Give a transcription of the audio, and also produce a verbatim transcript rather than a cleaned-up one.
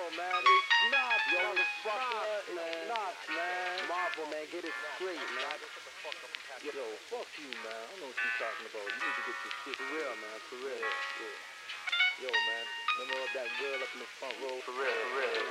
man. It's not, Yo, motherfucker. it's not, man. It's not, man. Marvel, man, get it straight, man. Yo, fuck you, man. I don't know what you're talking about. You need to get your shit For real, man, for real. Yeah, yeah. Yo, man. Remember that girl up in the front row? For real, for real.